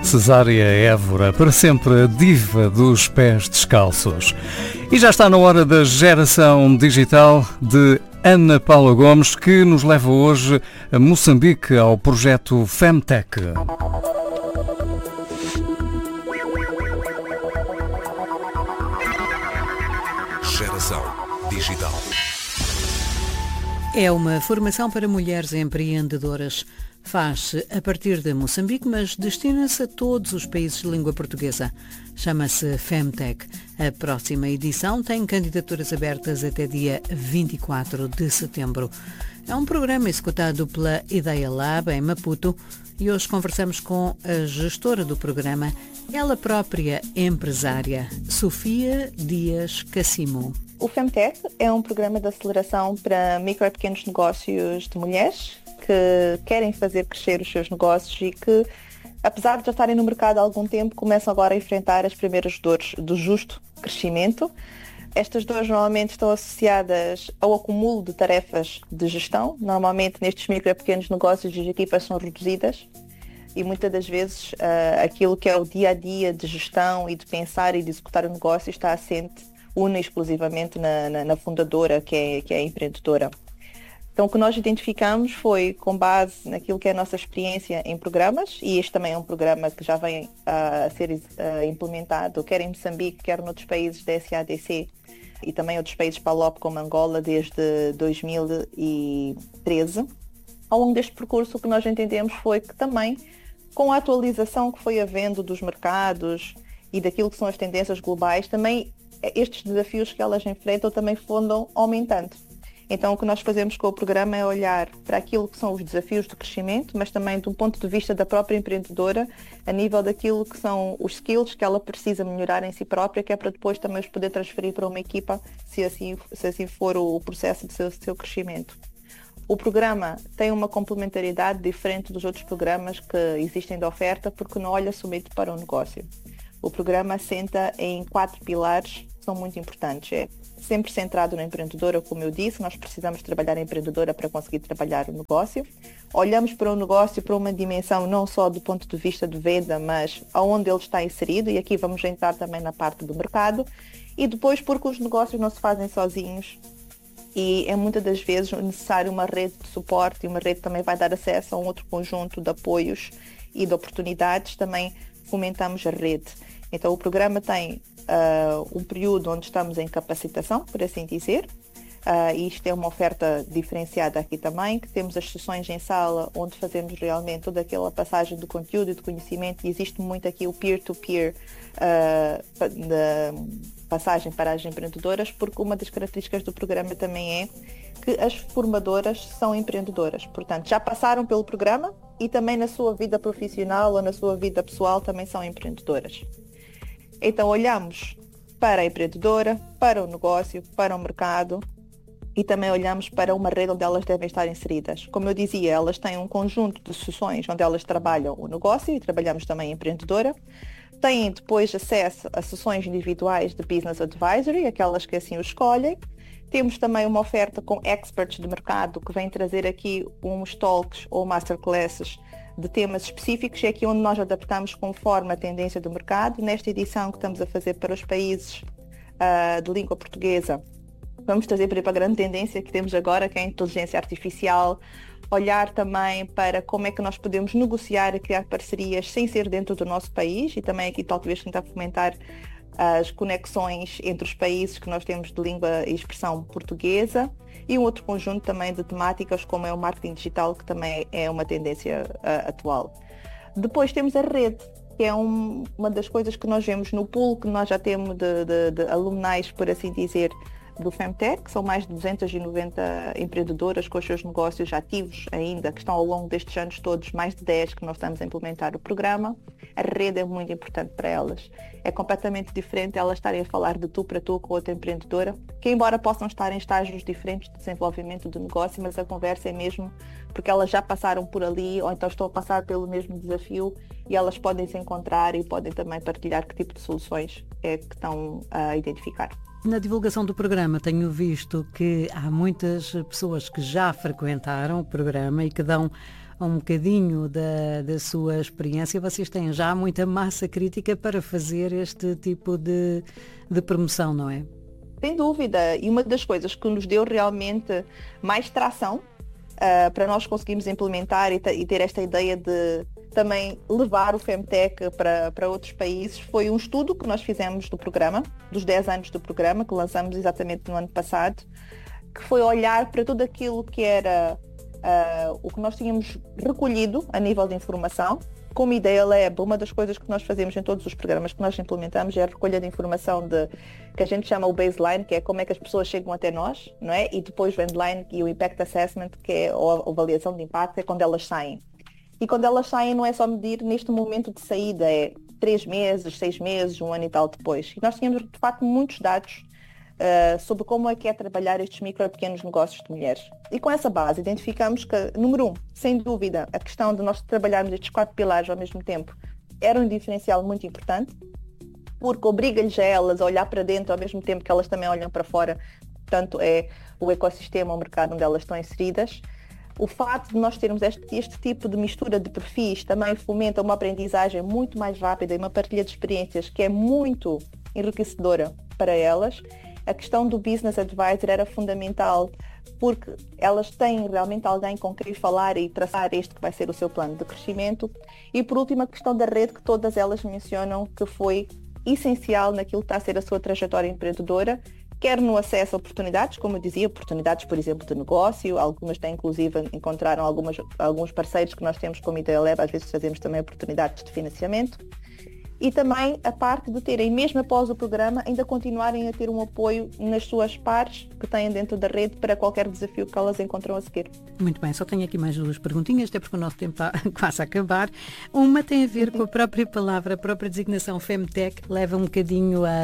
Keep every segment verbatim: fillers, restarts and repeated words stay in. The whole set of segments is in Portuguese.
Cesária Évora, para sempre a diva dos pés descalços. E já está na hora da geração digital de Ana Paula Gomes, que nos leva hoje a Moçambique ao projeto Femtech. Geração digital. É uma formação para mulheres empreendedoras. Faz-se a partir de Moçambique, mas destina-se a todos os países de língua portuguesa. Chama-se Femtech. A próxima edição tem candidaturas abertas até dia vinte e quatro de setembro. É um programa executado pela Ideia Lab, em Maputo, e hoje conversamos com a gestora do programa, ela própria empresária, Sofia Dias Cassimo. O Femtech é um programa de aceleração para micro e pequenos negócios de mulheres que querem fazer crescer os seus negócios e que, apesar de já estarem no mercado há algum tempo, começam agora a enfrentar as primeiras dores do justo crescimento. Estas dores normalmente estão associadas ao acúmulo de tarefas de gestão. Normalmente nestes micro e pequenos negócios as equipas são reduzidas e muitas das vezes uh, aquilo que é o dia a dia de gestão e de pensar e de executar o negócio está assente única e exclusivamente na, na, na fundadora, que é, que é a empreendedora. Então o que nós identificamos foi, com base naquilo que é a nossa experiência em programas, e este também é um programa que já vem uh, a ser uh, implementado, quer em Moçambique, quer noutros países da S A D C e também outros países PALOP como Angola desde dois mil e treze. Ao longo deste percurso o que nós entendemos foi que também, com a atualização que foi havendo dos mercados e daquilo que são as tendências globais, também estes desafios que elas enfrentam também foram aumentando. Então o que nós fazemos com o programa é olhar para aquilo que são os desafios do crescimento, mas também de um ponto de vista da própria empreendedora, a nível daquilo que são os skills que ela precisa melhorar em si própria, que é para depois também os poder transferir para uma equipa, se assim, se assim for o processo de seu, seu crescimento. O programa tem uma complementaridade diferente dos outros programas que existem de oferta, porque não olha somente para o negócio. O programa assenta em quatro pilares que são muito importantes. É sempre centrado na empreendedora, como eu disse, nós precisamos trabalhar a empreendedora para conseguir trabalhar o negócio. Olhamos para o negócio para uma dimensão não só do ponto de vista de venda, mas aonde ele está inserido, e aqui vamos entrar também na parte do mercado. E depois, porque os negócios não se fazem sozinhos e é muitas das vezes necessário uma rede de suporte, e uma rede também vai dar acesso a um outro conjunto de apoios e de oportunidades, também fomentamos a rede. Então o programa tem uh, um período onde estamos em capacitação, por assim dizer, uh, e isto é uma oferta diferenciada aqui também, que temos as sessões em sala onde fazemos realmente toda aquela passagem do conteúdo e do conhecimento, e existe muito aqui o peer-to-peer uh, de passagem para as empreendedoras, porque uma das características do programa também é que as formadoras são empreendedoras, portanto já passaram pelo programa e também na sua vida profissional ou na sua vida pessoal também são empreendedoras. Então olhamos para a empreendedora, para o negócio, para o mercado e também olhamos para uma rede onde elas devem estar inseridas. Como eu dizia, elas têm um conjunto de sessões onde elas trabalham o negócio e trabalhamos também a empreendedora. Têm depois acesso a sessões individuais de Business Advisory, aquelas que assim o escolhem. Temos também uma oferta com experts de mercado que vêm trazer aqui uns talks ou masterclasses de temas específicos, e é aqui onde nós adaptamos conforme a tendência do mercado. Nesta edição que estamos a fazer para os países uh, de língua portuguesa, vamos trazer para a grande tendência que temos agora, que é a inteligência artificial, olhar também para como é que nós podemos negociar e criar parcerias sem ser dentro do nosso país, e também aqui talvez tentar fomentar as conexões entre os países que nós temos de língua e expressão portuguesa, e um outro conjunto também de temáticas como é o marketing digital, que também é uma tendência uh, atual. Depois temos a rede, que é um, uma das coisas que nós vemos no pool que nós já temos de, de, de alumnais, por assim dizer, do Femtech. São mais de duzentas e noventa empreendedoras com os seus negócios ativos ainda, que estão ao longo destes anos todos, mais de dez que nós estamos a implementar o programa. A rede é muito importante para elas. É completamente diferente elas estarem a falar de tu para tu com outra empreendedora, que embora possam estar em estágios diferentes de desenvolvimento do negócio, mas a conversa é mesmo porque elas já passaram por ali, ou então estão a passar pelo mesmo desafio, e elas podem se encontrar e podem também partilhar que tipo de soluções é que estão a identificar. Na divulgação do programa tenho visto que há muitas pessoas que já frequentaram o programa e que dão um bocadinho da, da sua experiência, vocês têm já muita massa crítica para fazer este tipo de, de promoção, não é? Sem dúvida, e uma das coisas que nos deu realmente mais tração uh, para nós conseguirmos implementar e, e ter esta ideia de também levar o Femtech para, para outros países foi um estudo que nós fizemos do programa, dos dez anos do programa, que lançamos exatamente no ano passado, que foi olhar para tudo aquilo que era uh, o que nós tínhamos recolhido a nível de informação. Como Ideia Lab, uma das coisas que nós fazemos em todos os programas que nós implementamos é a recolha de informação de, que a gente chama o baseline, que é como é que as pessoas chegam até nós, não é? E depois o endline e o impact assessment, que é a avaliação de impacto, é quando elas saem. E quando elas saem não é só medir neste momento de saída, é três meses, seis meses, um ano e tal depois. E nós tínhamos de facto muitos dados Uh, sobre como é que é trabalhar estes micro e pequenos negócios de mulheres. E com essa base identificamos que, número um, sem dúvida, a questão de nós trabalharmos estes quatro pilares ao mesmo tempo era um diferencial muito importante, porque obriga-lhes a elas a olhar para dentro ao mesmo tempo que elas também olham para fora, portanto é o ecossistema, o mercado onde elas estão inseridas. O fato de nós termos este, este tipo de mistura de perfis também fomenta uma aprendizagem muito mais rápida e uma partilha de experiências que é muito enriquecedora para elas. A questão do Business Advisor era fundamental porque elas têm realmente alguém com quem falar e traçar este que vai ser o seu plano de crescimento. E por último, a questão da rede, que todas elas mencionam que foi essencial naquilo que está a ser a sua trajetória empreendedora, quer no acesso a oportunidades, como eu dizia, oportunidades, por exemplo, de negócio, algumas têm inclusive encontraram algumas, alguns parceiros que nós temos como Ideia Lab, às vezes fazemos também oportunidades de financiamento. E também a parte de terem, mesmo após o programa, ainda continuarem a ter um apoio nas suas pares que têm dentro da rede para qualquer desafio que elas encontram a seguir. Muito bem, só tenho aqui mais duas perguntinhas, até porque o nosso tempo está quase a acabar. Uma tem a ver com a própria palavra, a própria designação Femtech, leva um bocadinho a,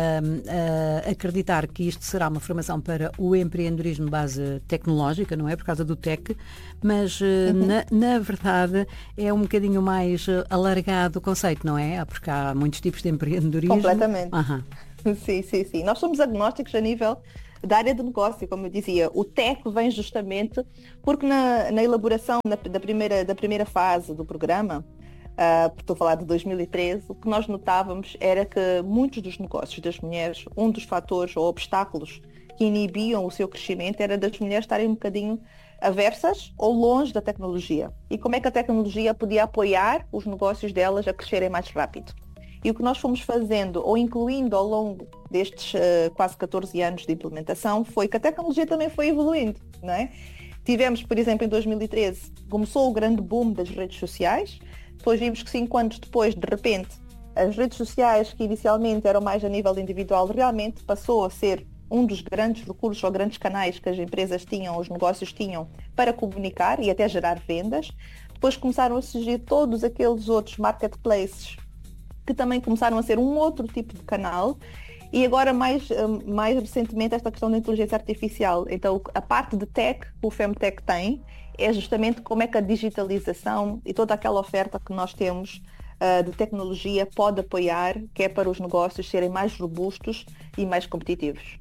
a acreditar que isto será uma formação para o empreendedorismo de base tecnológica, não é? Por causa do tech, mas uhum. na, na verdade é um bocadinho mais alargado o conceito, não é? Porque há muitos tipos de empreendedorismo. Completamente. Uhum. Sim, sim, sim. Nós somos agnósticos a nível da área de negócio, como eu dizia. O tech vem justamente porque na, na elaboração na, da, primeira, da primeira fase do programa, uh, estou a falar de dois mil e treze, o que nós notávamos era que muitos dos negócios das mulheres, um dos fatores ou obstáculos que inibiam o seu crescimento era das mulheres estarem um bocadinho aversas ou longe da tecnologia. E como é que a tecnologia podia apoiar os negócios delas a crescerem mais rápido. E o que nós fomos fazendo, ou incluindo ao longo destes uh, quase catorze anos de implementação, foi que a tecnologia também foi evoluindo, não é? Tivemos, por exemplo, em dois mil e treze, começou o grande boom das redes sociais, depois vimos que cinco anos depois, de repente, as redes sociais, que inicialmente eram mais a nível individual, realmente passou a ser um dos grandes recursos ou grandes canais que as empresas tinham, os negócios tinham, para comunicar e até gerar vendas. Depois começaram a surgir todos aqueles outros marketplaces que também começaram a ser um outro tipo de canal, e agora mais, mais recentemente esta questão da inteligência artificial. Então a parte de tech que o Femtech tem é justamente como é que a digitalização e toda aquela oferta que nós temos uh, de tecnologia pode apoiar, que é para os negócios serem mais robustos e mais competitivos.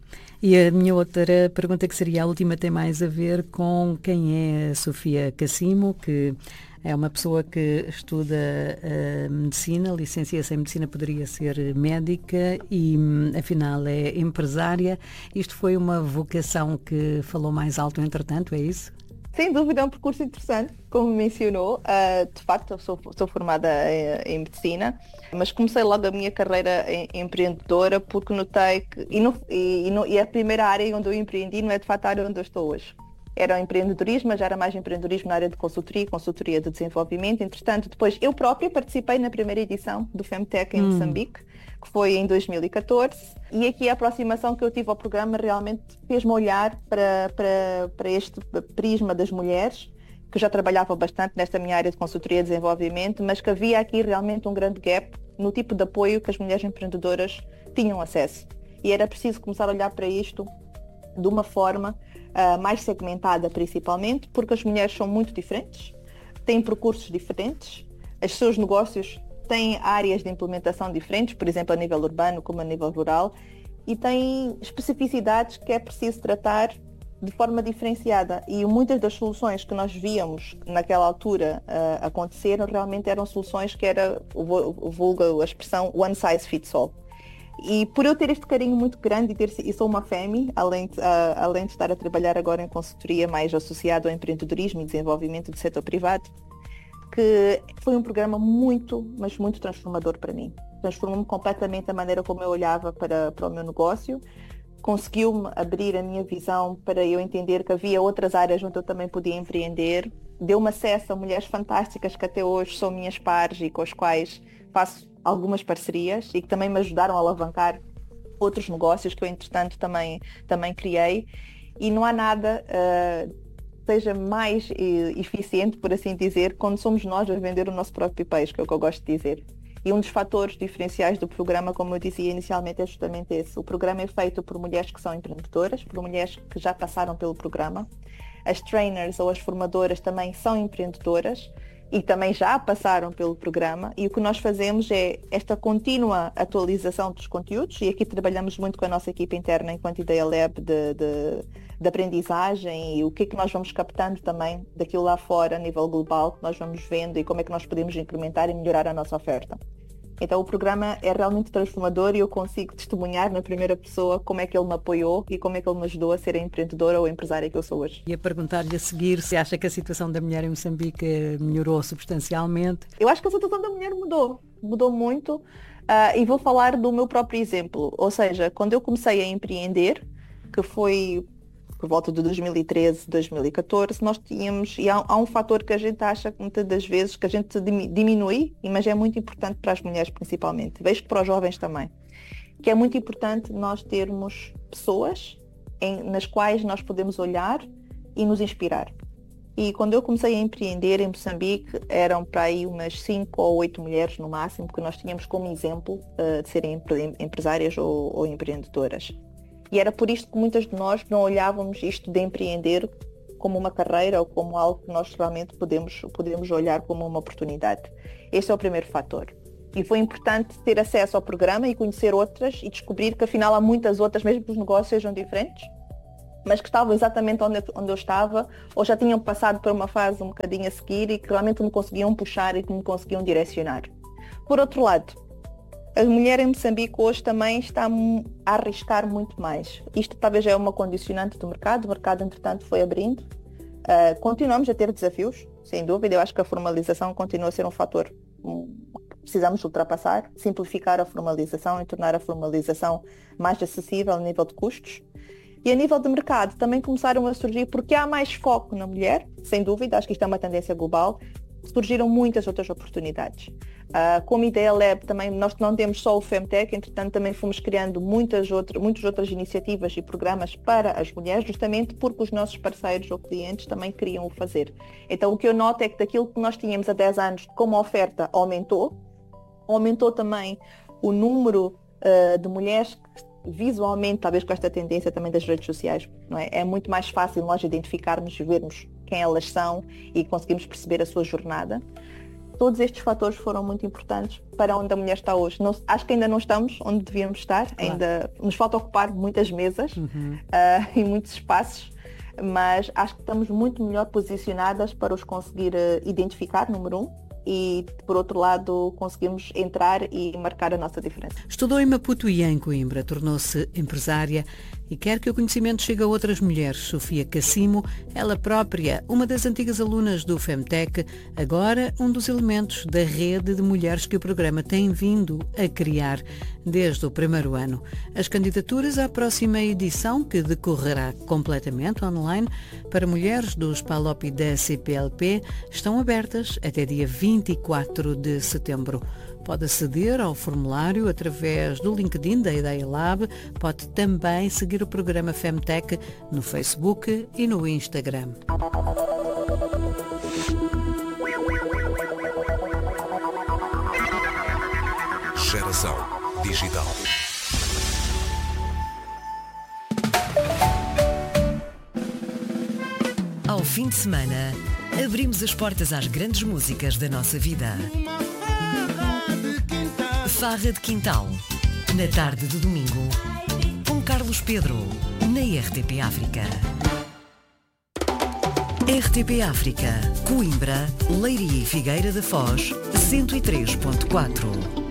E a minha outra pergunta, que seria a última, tem mais a ver com quem é a Sofia Cassimo, que é uma pessoa que estuda uh, medicina, licencia-se em medicina, poderia ser médica e afinal é empresária. Isto foi uma vocação que falou mais alto entretanto, é isso? Sem dúvida, é um percurso interessante, como mencionou. Uh, de facto, eu sou, sou formada em, em medicina, mas comecei logo a minha carreira em, empreendedora porque notei que, e, no, e, e, no, e a primeira área onde eu empreendi não é de facto a área onde eu estou hoje. Era o empreendedorismo, mas já era mais empreendedorismo na área de consultoria, consultoria de desenvolvimento. Entretanto, depois eu própria participei na primeira edição do Femtech em hum. Moçambique, que foi em dois mil e catorze, e aqui a aproximação que eu tive ao programa realmente fez-me olhar para, para, para este prisma das mulheres, que eu já trabalhava bastante nesta minha área de consultoria e desenvolvimento, mas que havia aqui realmente um grande gap no tipo de apoio que as mulheres empreendedoras tinham acesso. E era preciso começar a olhar para isto de uma forma uh, mais segmentada, principalmente, porque as mulheres são muito diferentes, têm percursos diferentes, os seus negócios têm áreas de implementação diferentes, por exemplo, a nível urbano como a nível rural, e têm especificidades que é preciso tratar de forma diferenciada, e muitas das soluções que nós víamos naquela altura uh, acontecer realmente eram soluções que era, o vulgo a expressão one size fits all. E por eu ter este carinho muito grande e, ter, e sou uma fêmea, além de, uh, além de estar a trabalhar agora em consultoria mais associado ao empreendedorismo e desenvolvimento do setor privado, que foi um programa muito, mas muito transformador para mim. Transformou-me completamente a maneira como eu olhava para, para o meu negócio, conseguiu-me abrir a minha visão para eu entender que havia outras áreas onde eu também podia empreender, deu-me acesso a mulheres fantásticas que até hoje são minhas pares e com as quais faço algumas parcerias e que também me ajudaram a alavancar outros negócios que eu entretanto também, também criei, e não há nada uh, seja mais uh, eficiente, por assim dizer, quando somos nós a vender o nosso próprio peixe, que é o que eu gosto de dizer. E um dos fatores diferenciais do programa, como eu dizia inicialmente, é justamente esse. O programa é feito por mulheres que são empreendedoras, por mulheres que já passaram pelo programa. As trainers ou as formadoras também são empreendedoras e também já passaram pelo programa, e o que nós fazemos é esta contínua atualização dos conteúdos, e aqui trabalhamos muito com a nossa equipa interna enquanto Ideia Lab de, de, de aprendizagem, e o que é que nós vamos captando também daquilo lá fora a nível global, que nós vamos vendo e como é que nós podemos incrementar e melhorar a nossa oferta. Então o programa é realmente transformador e eu consigo testemunhar na primeira pessoa como é que ele me apoiou e como é que ele me ajudou a ser a empreendedora ou a empresária que eu sou hoje. E a perguntar-lhe a seguir se acha que a situação da mulher em Moçambique melhorou substancialmente. Eu acho que a situação da mulher mudou, mudou muito, uh, e vou falar do meu próprio exemplo. Ou seja, quando eu comecei a empreender, que foi por volta de dois mil e treze, dois mil e catorze, nós tínhamos, e há, há um fator que a gente acha que muitas das vezes que a gente diminui, mas é muito importante para as mulheres principalmente, vejo que para os jovens também, que é muito importante nós termos pessoas em, nas quais nós podemos olhar e nos inspirar. E quando eu comecei a empreender em Moçambique, eram para aí umas cinco ou oito mulheres no máximo que nós tínhamos como exemplo uh, de serem empre- empresárias ou, ou empreendedoras. E era por isto que muitas de nós não olhávamos isto de empreender como uma carreira ou como algo que nós realmente podemos, podemos olhar como uma oportunidade. Esse é o primeiro fator. E foi importante ter acesso ao programa e conhecer outras e descobrir que afinal há muitas outras, mesmo que os negócios sejam diferentes, mas que estavam exatamente onde, onde eu estava, ou já tinham passado por uma fase um bocadinho a seguir e que realmente me conseguiam puxar e que me conseguiam direcionar. Por outro lado, a mulher em Moçambique hoje também está a arriscar muito mais. Isto talvez é uma condicionante do mercado, o mercado entretanto foi abrindo. Uh, continuamos a ter desafios, sem dúvida. Eu acho que a formalização continua a ser um fator um, que precisamos ultrapassar, simplificar a formalização e tornar a formalização mais acessível a nível de custos. E a nível de mercado também começaram a surgir, porque há mais foco na mulher, sem dúvida, acho que isto é uma tendência global, surgiram muitas outras oportunidades. Uh, como Ideia Lab também, nós não temos só o Femtech, entretanto também fomos criando muitas, outra, muitas outras iniciativas e programas para as mulheres, justamente porque os nossos parceiros ou clientes também queriam o fazer. Então o que eu noto é que daquilo que nós tínhamos há dez anos como oferta aumentou, aumentou também o número uh, de mulheres que visualmente, talvez com esta tendência também das redes sociais, não é? É muito mais fácil nós identificarmos e vermos quem elas são e conseguimos perceber a sua jornada. Todos estes fatores foram muito importantes para onde a mulher está hoje. Não, acho que ainda não estamos onde devíamos estar, claro. Ainda nos falta ocupar muitas mesas uhum. uh, e muitos espaços, mas acho que estamos muito melhor posicionadas para os conseguir uh, identificar, número um, e por outro lado conseguimos entrar e marcar a nossa diferença. Estudou em Maputo e em Coimbra, tornou-se empresária e quer que o conhecimento chegue a outras mulheres. Sofia Cassimo, ela própria, uma das antigas alunas do Femtech, agora um dos elementos da rede de mulheres que o programa tem vindo a criar desde o primeiro ano. As candidaturas à próxima edição, que decorrerá completamente online para mulheres dos PALOP e da C P L P, estão abertas até dia vinte e quatro de setembro. Pode aceder ao formulário através do LinkedIn da Ideia Lab, pode também seguir o programa Femtech no Facebook e no Instagram. Geração Digital. Ao fim de semana, abrimos as portas às grandes músicas da nossa vida. Farra de Quintal, na tarde de domingo, com Carlos Pedro, na R T P África. R T P África, Coimbra, Leiria e Figueira da Foz, cento e três ponto quatro.